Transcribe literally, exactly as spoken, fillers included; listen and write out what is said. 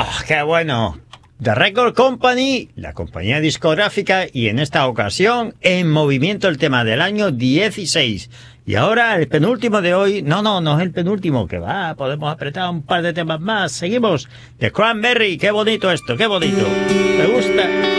¡Oh, qué bueno! The Record Company, la compañía discográfica, y en esta ocasión En Movimiento, el tema del año dieciséis. Y ahora el penúltimo de hoy. No, no, no es el penúltimo, que va, podemos apretar un par de temas más. Seguimos. The Cranberry, qué bonito esto, qué bonito. Me gusta.